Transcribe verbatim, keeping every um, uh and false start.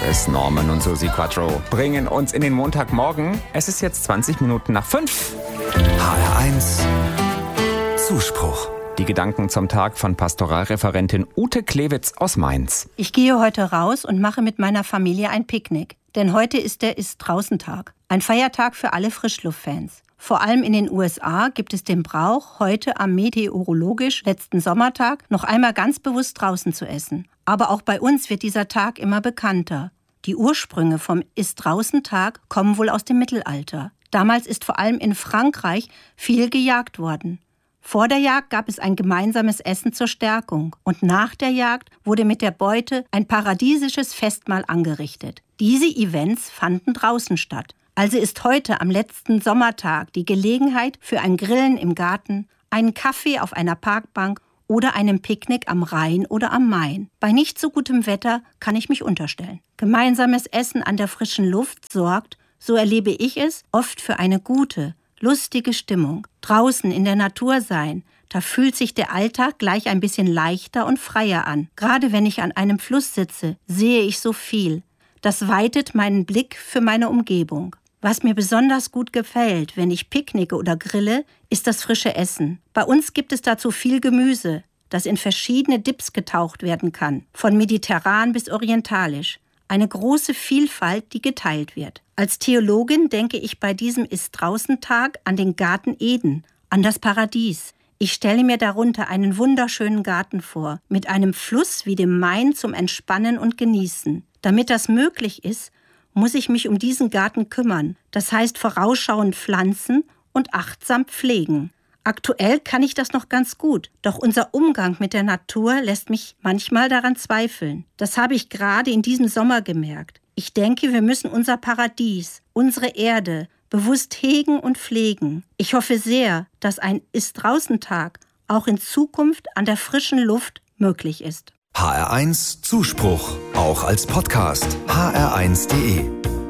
Chris Norman und Susi Quattro bringen uns in den Montagmorgen. Es ist jetzt zwanzig Minuten nach fünf. H R eins Zuspruch. Die Gedanken zum Tag von Pastoralreferentin Ute Klewitz aus Mainz. Ich gehe heute raus und mache mit meiner Familie ein Picknick. Denn heute ist der Ist-Draußen-Tag. Ein Feiertag für alle Frischluftfans. Vor allem in den U S A gibt es den Brauch, heute am meteorologisch letzten Sommertag noch einmal ganz bewusst draußen zu essen. Aber auch bei uns wird dieser Tag immer bekannter. Die Ursprünge vom Ist-Draußen-Tag kommen wohl aus dem Mittelalter. Damals ist vor allem in Frankreich viel gejagt worden. Vor der Jagd gab es ein gemeinsames Essen zur Stärkung und nach der Jagd wurde mit der Beute ein paradiesisches Festmahl angerichtet. Diese Events fanden draußen statt. Also ist heute am letzten Sommertag die Gelegenheit für ein Grillen im Garten, einen Kaffee auf einer Parkbank oder einem Picknick am Rhein oder am Main. Bei nicht so gutem Wetter kann ich mich unterstellen. Gemeinsames Essen an der frischen Luft sorgt, so erlebe ich es, oft für eine gute, lustige Stimmung. Draußen in der Natur sein, da fühlt sich der Alltag gleich ein bisschen leichter und freier an. Gerade wenn ich an einem Fluss sitze, sehe ich so viel. Das weitet meinen Blick für meine Umgebung. Was mir besonders gut gefällt, wenn ich picknicke oder grille, ist das frische Essen. Bei uns gibt es dazu viel Gemüse, das in verschiedene Dips getaucht werden kann, von mediterran bis orientalisch. Eine große Vielfalt, die geteilt wird. Als Theologin denke ich bei diesem Ist-Draußen-Tag an den Garten Eden, an das Paradies. Ich stelle mir darunter einen wunderschönen Garten vor, mit einem Fluss wie dem Main zum Entspannen und Genießen. Damit das möglich ist, muss ich mich um diesen Garten kümmern. Das heißt vorausschauend pflanzen und achtsam pflegen. Aktuell kann ich das noch ganz gut, doch unser Umgang mit der Natur lässt mich manchmal daran zweifeln. Das habe ich gerade in diesem Sommer gemerkt. Ich denke, wir müssen unser Paradies, unsere Erde, bewusst hegen und pflegen. Ich hoffe sehr, dass ein Ist-Draußen-Tag auch in Zukunft an der frischen Luft möglich ist. H R eins Zuspruch, auch als Podcast. H R eins punkt de